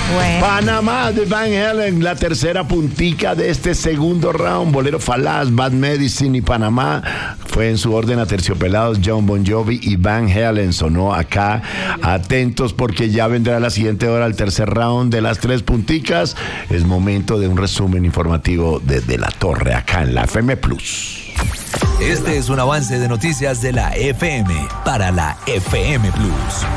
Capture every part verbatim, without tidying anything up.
Bueno. Panamá de Van Halen, la tercera puntica de este segundo round. Bolero Falaz, Bad Medicine y Panamá. Fue en su orden Aterciopelados, Jon Bon Jovi y Van Halen. Sonó acá. Atentos porque ya vendrá la siguiente hora el tercer round de las tres punticas. Es momento de un resumen informativo desde la torre acá en la F M Plus. Este es un avance de noticias de la F M para la F M Plus.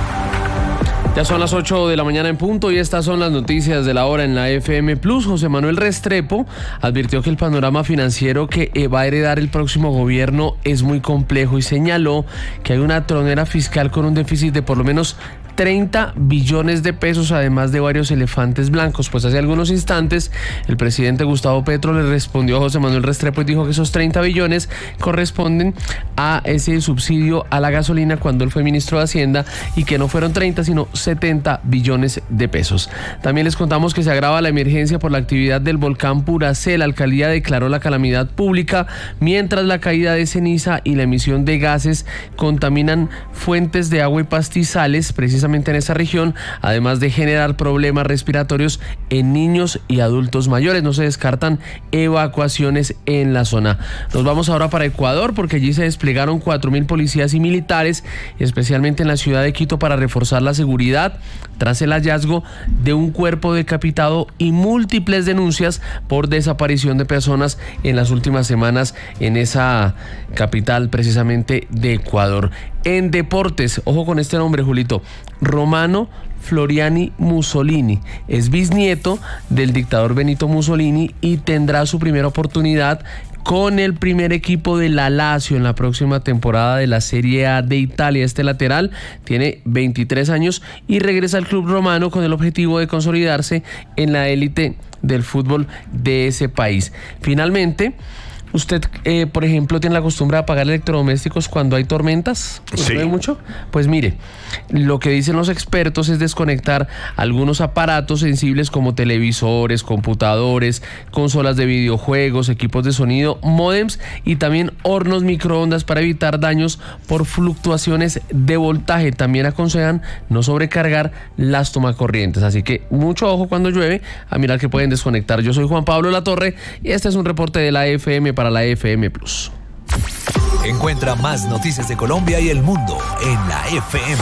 Ya son las ocho de la mañana en punto y estas son las noticias de la hora en la F M Plus. José Manuel Restrepo advirtió que el panorama financiero que va a heredar el próximo gobierno es muy complejo y señaló que hay una tronera fiscal con un déficit de por lo menos treinta billones de pesos, además de varios elefantes blancos. Pues hace algunos instantes el presidente Gustavo Petro le respondió a José Manuel Restrepo y dijo que esos treinta billones corresponden a ese subsidio a la gasolina cuando él fue ministro de Hacienda y que no fueron treinta sino setenta billones de pesos. También les contamos que se agrava la emergencia por la actividad del volcán Puracé. La alcaldía declaró la calamidad pública mientras la caída de ceniza y la emisión de gases contaminan fuentes de agua y pastizales precisamente en esa región, además de generar problemas respiratorios en niños y adultos mayores. No se descartan evacuaciones en la zona. Nos vamos ahora para Ecuador porque allí se desplegaron cuatro mil policías y militares, especialmente en la ciudad de Quito, para reforzar la seguridad tras el hallazgo de un cuerpo decapitado y múltiples denuncias por desaparición de personas en las últimas semanas en esa capital precisamente de Ecuador. En deportes, ojo con este nombre, Julito, Romano Floriani Mussolini es bisnieto del dictador Benito Mussolini y tendrá su primera oportunidad con el primer equipo de la Lazio en la próxima temporada de la Serie A de Italia. Este lateral tiene veintitrés años y regresa al club romano con el objetivo de consolidarse en la élite del fútbol de ese país. Finalmente, ¿usted, eh, por ejemplo, tiene la costumbre de apagar electrodomésticos cuando hay tormentas? Sí. ¿Llueve mucho? Pues mire, lo que dicen los expertos es desconectar algunos aparatos sensibles como televisores, computadores, consolas de videojuegos, equipos de sonido, módems y también hornos microondas para evitar daños por fluctuaciones de voltaje. También aconsejan no sobrecargar las tomacorrientes. Así que mucho ojo cuando llueve a mirar que pueden desconectar. Yo soy Juan Pablo Latorre y este es un reporte de la F M para la F M Plus. Encuentra más noticias de Colombia y el mundo en la F M.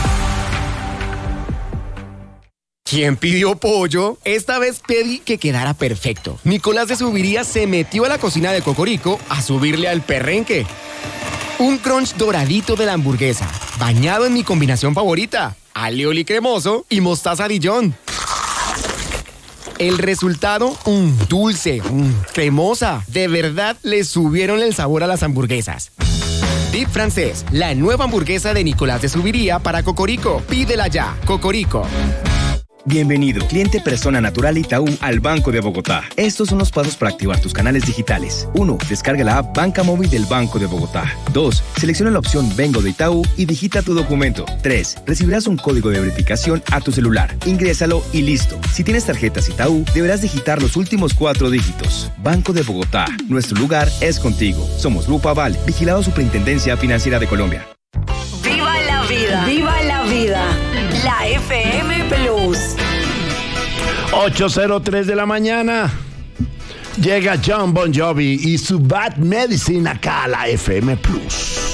¿Quién pidió pollo? Esta vez pedí que quedara perfecto. Nicolás de Subiría se metió a la cocina de Cocorico a subirle al perrenque. Un crunch doradito de la hamburguesa, bañado en mi combinación favorita, alioli cremoso y mostaza Dijon. El resultado, mmm, dulce, mmm, cremosa. De verdad le subieron el sabor a las hamburguesas. Dip Francés, la nueva hamburguesa de Nicolás de Subiría para Cocorico. Pídela ya, Cocorico. Bienvenido, cliente persona natural Itaú al Banco de Bogotá. Estos son los pasos para activar tus canales digitales. uno. Descarga la app Banca Móvil del Banco de Bogotá. dos. Selecciona la opción Vengo de Itaú y digita tu documento. tres. Recibirás un código de verificación a tu celular. Ingrésalo y listo. Si tienes tarjetas Itaú, deberás digitar los últimos cuatro dígitos. Banco de Bogotá. Nuestro lugar es contigo. Somos Grupo Aval, vigilado Superintendencia Financiera de Colombia. ¡Viva la vida! ¡Viva la vida! La F M Plus. ocho cero tres de la mañana. Llega Jon Bon Jovi y su Bad Medicine acá a la F M Plus.